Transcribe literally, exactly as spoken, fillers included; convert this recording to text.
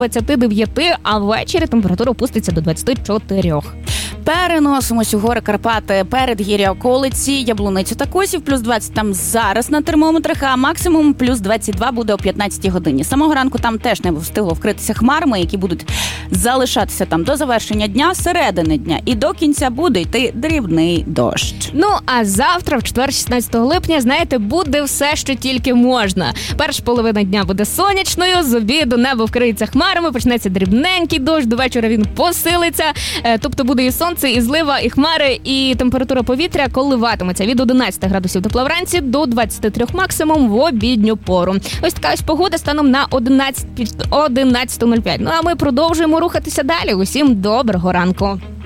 двадцяти дев'яти, а ввечері температура опуститься до двадцяти чотирьох. Переносимось у гори Карпати, передгір'я, околиці, Яблуницю та Косів, плюс двадцять там зараз на термометрах, а максимум плюс двадцять два буде о п'ятнадцятій годині. Самого ранку там теж не встигло вкритися хмарами, які будуть залишатися там до завершення дня, середини дня. І до кінця буде йти дрібний дощ. Ну, а завтра, в четвер, шістнадцятого липня, знаєте, буде все, що тільки можна. Перша половина дня буде сонячною, з обіду небо вкриється хмарами, почнеться дрібненький дощ, до вечора він посилиться, тобто буде і сонце, і злива, і хмари, і температура повітря коливатиметься від одинадцяти градусів тепла вранці до двадцяти трьох максимум в обідню пору. Ось така ось погода станом на одинадцяту нуль п'ять. Ну а ми продовжуємо рухатися далі. Усім доброго ранку.